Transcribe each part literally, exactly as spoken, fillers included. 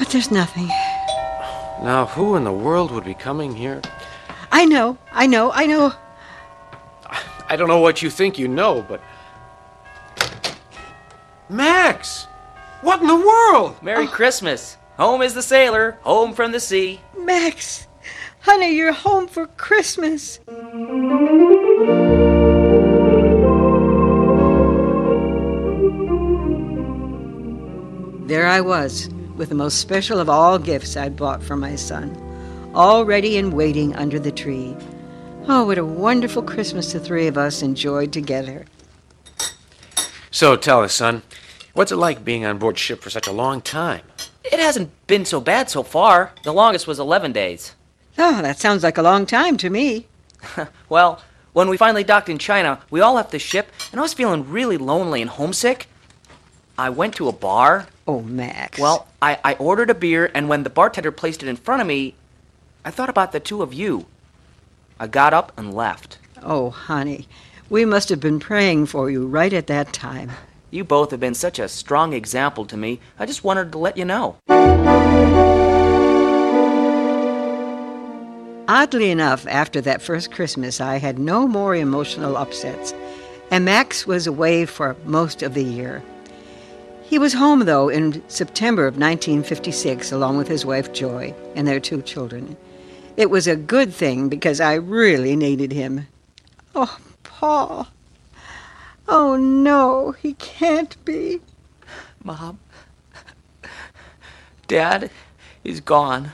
But there's nothing. Now, who in the world would be coming here? I know, I know, I know. I don't know what you think you know, but... Max! What in the world? Merry oh. Christmas. Home is the sailor, home from the sea. Max, honey, you're home for Christmas. There I was, with the most special of all gifts I'd bought for my son, all ready and waiting under the tree. Oh, what a wonderful Christmas the three of us enjoyed together. So tell us, son, what's it like being on board ship for such a long time? It hasn't been so bad so far. The longest was eleven days. Oh, that sounds like a long time to me. Well, when we finally docked in China, we all left the ship, and I was feeling really lonely and homesick. I went to a bar. Oh, Max. Well, I, I ordered a beer, and when the bartender placed it in front of me, I thought about the two of you. I got up and left. Oh, honey, we must have been praying for you right at that time. You both have been such a strong example to me. I just wanted to let you know. Oddly enough, after that first Christmas, I had no more emotional upsets, and Max was away for most of the year. He was home, though, in September of nineteen fifty-six, along with his wife, Joy, and their two children. It was a good thing, because I really needed him. Oh, Paul. Oh, no, he can't be. Mom, Dad is gone.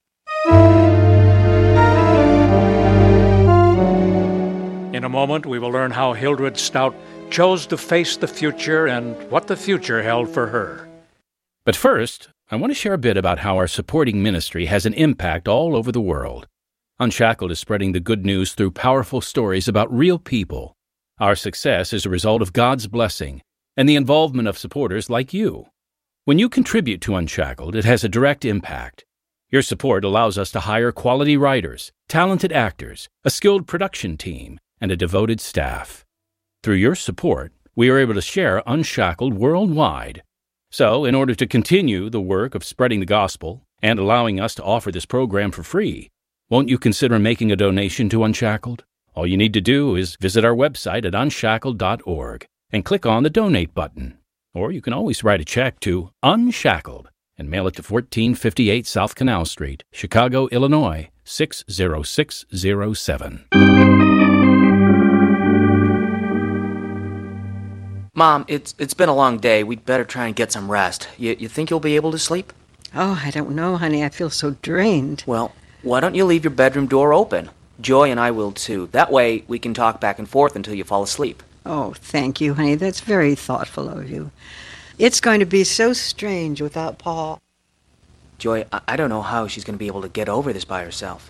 In a moment, we will learn how Hildred Stout chose to face the future and what the future held for her. But first, I want to share a bit about how our supporting ministry has an impact all over the world. Unshackled is spreading the good news through powerful stories about real people. Our success is a result of God's blessing and the involvement of supporters like you. When you contribute to Unshackled, it has a direct impact. Your support allows us to hire quality writers, talented actors, a skilled production team, and a devoted staff. Through your support, we are able to share Unshackled worldwide. So, in order to continue the work of spreading the gospel and allowing us to offer this program for free, won't you consider making a donation to Unshackled? All you need to do is visit our website at unshackled dot org and click on the Donate button. Or you can always write a check to Unshackled and mail it to fourteen fifty-eight South Canal Street, Chicago, Illinois, six zero six zero seven. Mom, it's it's been a long day. We'd better try and get some rest. You, you think you'll be able to sleep? Oh, I don't know, honey. I feel so drained. Well, why don't you leave your bedroom door open? Joy and I will, too. That way, we can talk back and forth until you fall asleep. Oh, thank you, honey. That's very thoughtful of you. It's going to be so strange without Paul. Joy, I, I don't know how she's going to be able to get over this by herself.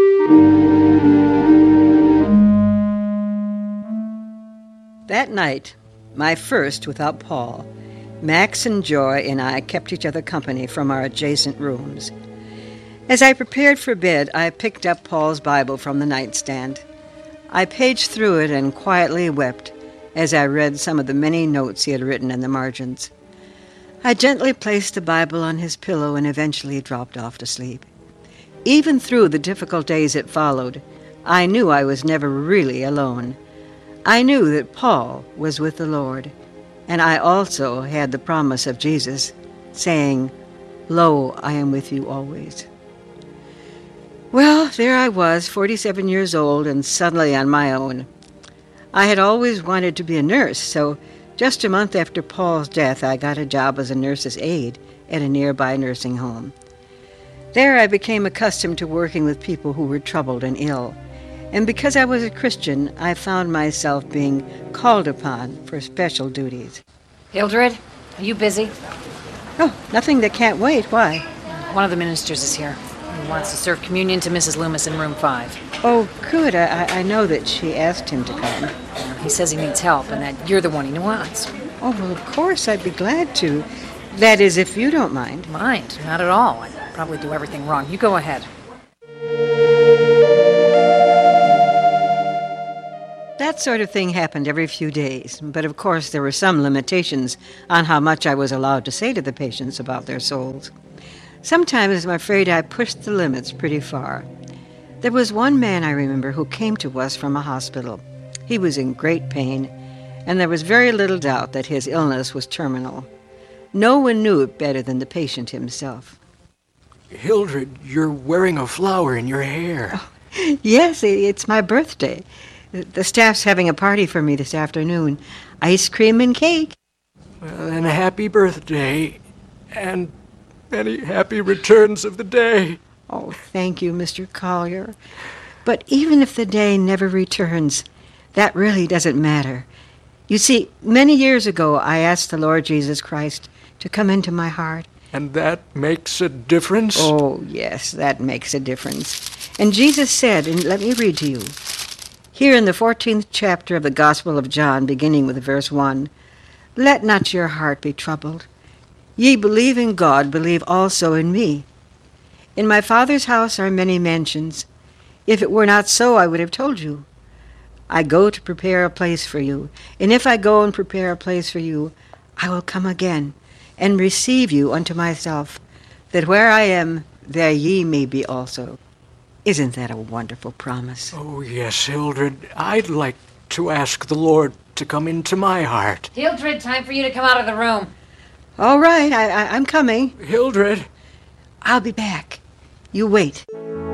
That night, my first without Paul, Max and Joy and I kept each other company from our adjacent rooms. As I prepared for bed, I picked up Paul's Bible from the nightstand. I paged through it and quietly wept as I read some of the many notes he had written in the margins. I gently placed the Bible on his pillow and eventually dropped off to sleep. Even through the difficult days that followed, I knew I was never really alone. I knew that Paul was with the Lord, and I also had the promise of Jesus, saying, "Lo, I am with you always." Well, there I was, forty-seven years old, and suddenly on my own. I had always wanted to be a nurse, so just a month after Paul's death, I got a job as a nurse's aide at a nearby nursing home. There I became accustomed to working with people who were troubled and ill, and because I was a Christian, I found myself being called upon for special duties. Hildred, are you busy? Oh, nothing that can't wait. Why? One of the ministers is here. He wants to serve communion to Missus Loomis in room five. Oh, good. I, I know that she asked him to come. He says he needs help and that you're the one he wants. Oh, well, of course, I'd be glad to. That is, if you don't mind. Mind? Not at all. I'd probably do everything wrong. You go ahead. That sort of thing happened every few days, but of course there were some limitations on how much I was allowed to say to the patients about their souls. Sometimes I'm afraid I pushed the limits pretty far. There was one man I remember who came to us from a hospital. He was in great pain, and there was very little doubt that his illness was terminal. No one knew it better than the patient himself. Hildred, you're wearing a flower in your hair. Oh, yes, it's my birthday. The staff's having a party for me this afternoon. Ice cream and cake. Well, then happy birthday, and many happy returns of the day. Oh, thank you, Mister Collier. But even if the day never returns, that really doesn't matter. You see, many years ago, I asked the Lord Jesus Christ to come into my heart. And that makes a difference? Oh, yes, that makes a difference. And Jesus said, and let me read to you, here in the fourteenth chapter of the Gospel of John, beginning with verse one, "Let not your heart be troubled. Ye believe in God, believe also in me. In my Father's house are many mansions. If it were not so, I would have told you. I go to prepare a place for you. And if I go and prepare a place for you, I will come again and receive you unto myself, that where I am, there ye may be also." Isn't that a wonderful promise? Oh, yes, Hildred. I'd like to ask the Lord to come into my heart. Hildred, time for you to come out of the room. All right, I, I, I'm coming. Hildred. I'll be back. You wait.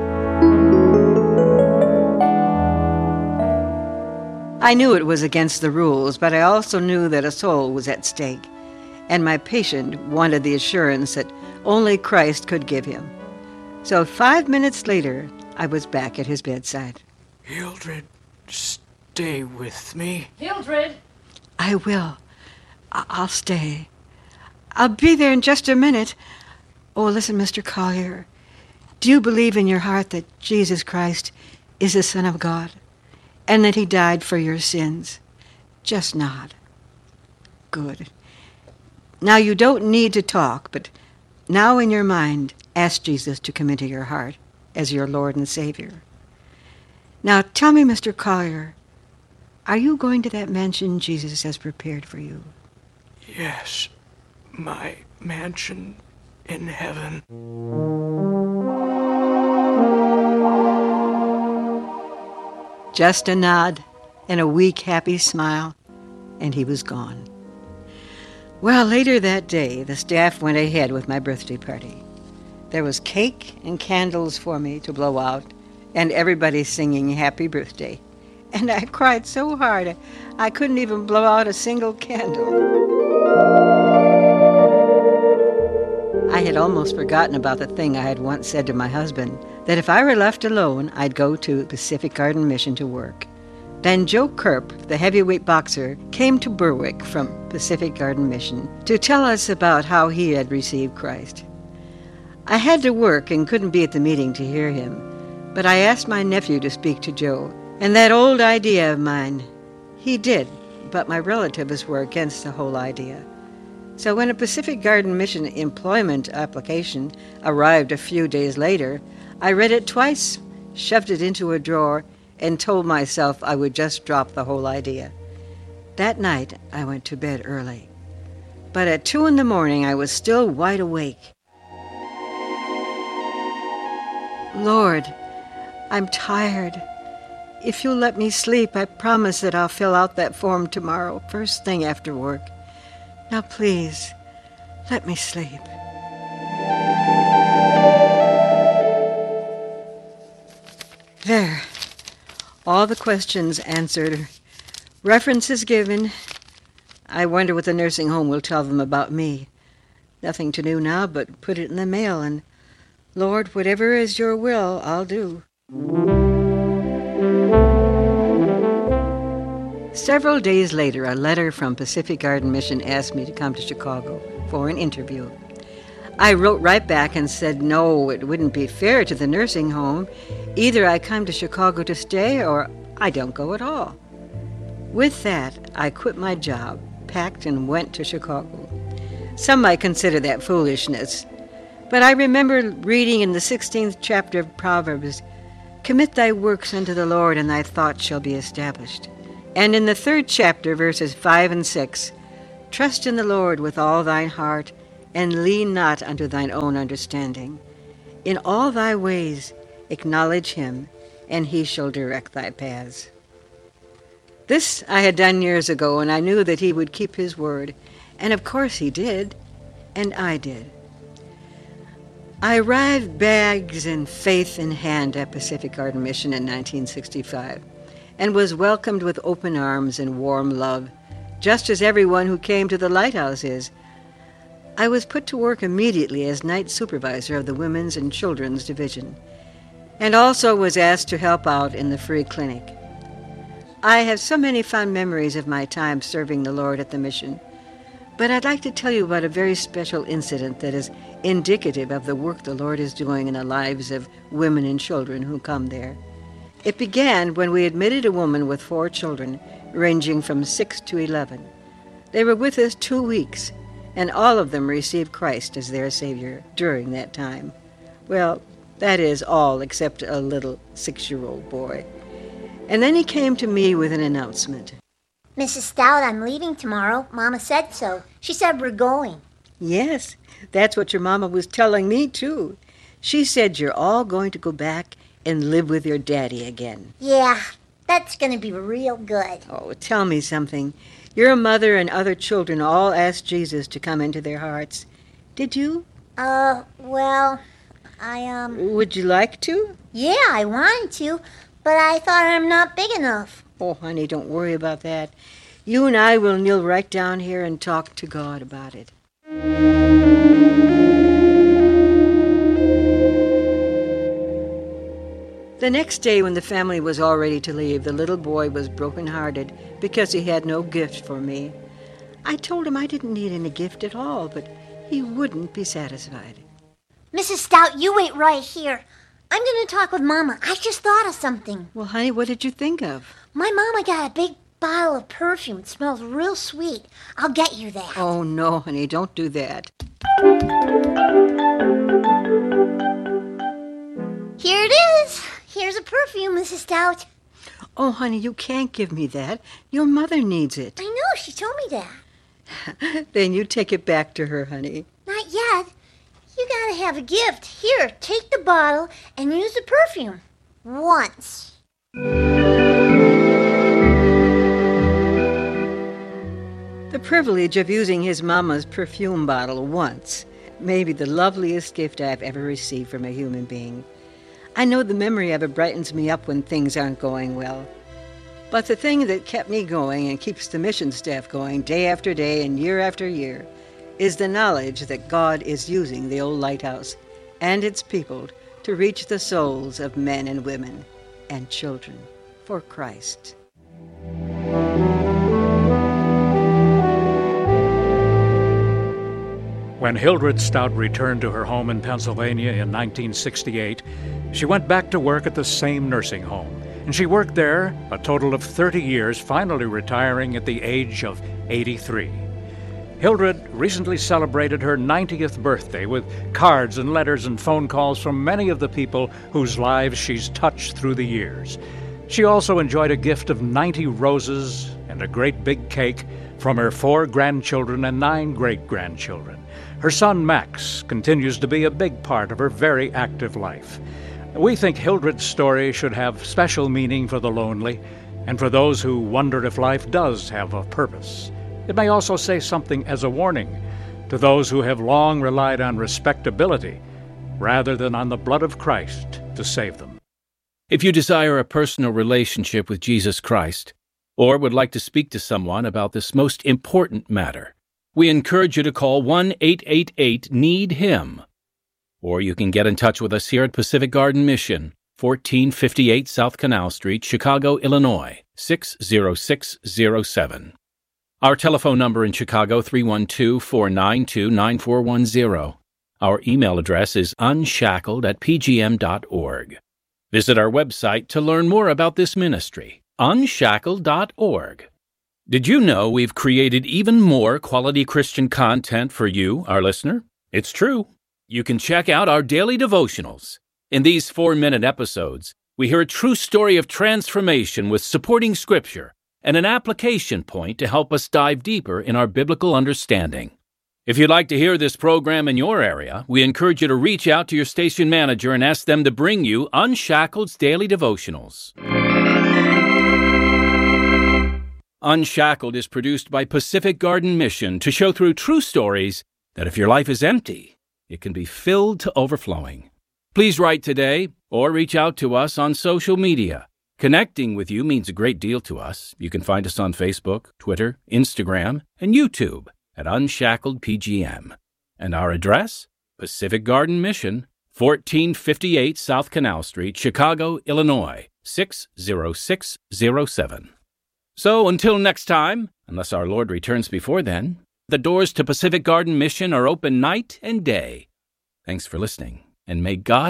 I knew it was against the rules, but I also knew that a soul was at stake, and my patient wanted the assurance that only Christ could give him. So five minutes later, I was back at his bedside. Hildred, stay with me. Hildred! I will. I- I'll stay. I'll be there in just a minute. Oh, listen, Mister Collier. Do you believe in your heart that Jesus Christ is the Son of God and that he died for your sins? Just nod. Good. Now, you don't need to talk, but now in your mind, ask Jesus to come into your heart as your Lord and Savior. Now, tell me, Mister Collier, are you going to that mansion Jesus has prepared for you? Yes, my mansion in heaven. Just a nod and a weak, happy smile, and he was gone. Well, later that day, the staff went ahead with my birthday party. There was cake and candles for me to blow out, and everybody singing happy birthday. And I cried so hard, I couldn't even blow out a single candle. I had almost forgotten about the thing I had once said to my husband, that if I were left alone, I'd go to Pacific Garden Mission to work. Then Joe Kerp, the heavyweight boxer, came to Berwick from Pacific Garden Mission to tell us about how he had received Christ. I had to work and couldn't be at the meeting to hear him, but I asked my nephew to speak to Joe, and that old idea of mine, he did, but my relatives were against the whole idea. So when a Pacific Garden Mission employment application arrived a few days later, I read it twice, shoved it into a drawer, and told myself I would just drop the whole idea. That night, I went to bed early. But at two in the morning, I was still wide awake. Lord, I'm tired. If you'll let me sleep, I promise that I'll fill out that form tomorrow, first thing after work. Now, please, let me sleep. There. All the questions answered. References given. I wonder what the nursing home will tell them about me. Nothing to do now but put it in the mail, and Lord, whatever is your will, I'll do. Several days later, a letter from Pacific Garden Mission asked me to come to Chicago for an interview. I wrote right back and said no, it wouldn't be fair to the nursing home. Either I come to Chicago to stay or I don't go at all. With that, I quit my job, packed, and went to Chicago. Some might consider that foolishness, but I remember reading in the sixteenth chapter of Proverbs, "Commit thy works unto the Lord, and thy thoughts shall be established." And in the third chapter, verses five and six, "Trust in the Lord with all thine heart, and lean not unto thine own understanding. In all thy ways acknowledge him, and he shall direct thy paths. This I had done years ago, and I knew that he would keep his word. And of course he did, and I did. I arrived bags and faith in hand at Pacific Garden Mission in nineteen sixty-five, and was welcomed with open arms and warm love, just as everyone who came to the lighthouse is. I was put to work immediately as night supervisor of the Women's and Children's Division, and also was asked to help out in the free clinic. I have so many fond memories of my time serving the Lord at the mission, but I'd like to tell you about a very special incident that is indicative of the work the Lord is doing in the lives of women and children who come there. It began when we admitted a woman with four children, ranging from six to eleven. They were with us two weeks, and all of them received Christ as their Savior during that time. Well, that is all except a little six-year-old boy. And then he came to me with an announcement. Missus Stout, I'm leaving tomorrow. Mama said so. She said we're going. Yes, that's what your mama was telling me, too. She said you're all going to go back and live with your daddy again. Yeah, that's going to be real good. Oh, tell me something. Your mother and other children all asked Jesus to come into their hearts. Did you? Uh, well, I, um... Would you like to? Yeah, I wanted to, but I thought I'm not big enough. Oh, honey, don't worry about that. You and I will kneel right down here and talk to God about it. The next day, when the family was all ready to leave, the little boy was broken-hearted because he had no gift for me. I told him I didn't need any gift at all, but he wouldn't be satisfied. Missus Stout, you wait right here. I'm going to talk with Mama. I just thought of something. Well, honey, what did you think of? My Mama got a big bottle of perfume. It smells real sweet. I'll get you that. Oh, no, honey, don't do that. Here it is. Here's a perfume, Missus Stout. Oh, honey, you can't give me that. Your mother needs it. I know, she told me that. Then you take it back to her, honey. Not yet. You gotta have a gift. Here, take the bottle and use the perfume. Once. The privilege of using his mama's perfume bottle once may be the loveliest gift I've ever received from a human being. I know the memory of it brightens me up when things aren't going well. But the thing that kept me going and keeps the mission staff going day after day and year after year is the knowledge that God is using the old lighthouse and its people to reach the souls of men and women and children for Christ. When Hildred Stout returned to her home in Pennsylvania in nineteen sixty-eight, she went back to work at the same nursing home, and she worked there a total of thirty years, finally retiring at the age of eighty-three. Hildred recently celebrated her ninetieth birthday with cards and letters and phone calls from many of the people whose lives she's touched through the years. She also enjoyed a gift of ninety roses and a great big cake from her four grandchildren and nine great-grandchildren. Her son, Max, continues to be a big part of her very active life. We think Hildred's story should have special meaning for the lonely and for those who wonder if life does have a purpose. It may also say something as a warning to those who have long relied on respectability rather than on the blood of Christ to save them. If you desire a personal relationship with Jesus Christ, or would like to speak to someone about this most important matter, we encourage you to call one eight eight eight need him. Or you can get in touch with us here at Pacific Garden Mission, fourteen fifty-eight South Canal Street, Chicago, Illinois, six zero six zero seven. Our telephone number in Chicago, three one two, four nine two, nine four one zero. Our email address is unshackled at p g m dot org. Visit our website to learn more about this ministry, unshackled dot org. Did you know we've created even more quality Christian content for you, our listener? It's true. You can check out our daily devotionals. In these four-minute episodes, we hear a true story of transformation with supporting scripture and an application point to help us dive deeper in our biblical understanding. If you'd like to hear this program in your area, we encourage you to reach out to your station manager and ask them to bring you Unshackled's Daily Devotionals. Unshackled is produced by Pacific Garden Mission to show through true stories that if your life is empty, it can be filled to overflowing. Please write today or reach out to us on social media. Connecting with you means a great deal to us. You can find us on Facebook, Twitter, Instagram, and YouTube at Unshackled P G M. And our address? Pacific Garden Mission, fourteen fifty-eight South Canal Street, Chicago, Illinois, six zero six zero seven. So until next time, unless our Lord returns before then, the doors to Pacific Garden Mission are open night and day. Thanks for listening, and may God